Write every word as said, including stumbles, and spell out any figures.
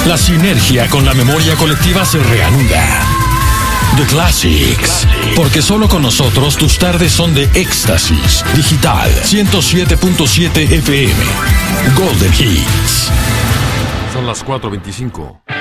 La sinergia con la memoria colectiva se reanuda. The Classics. Porque solo con nosotros tus tardes son de éxtasis. Digital ciento siete punto siete F M. Golden Hits. Son las cuatro veinticinco.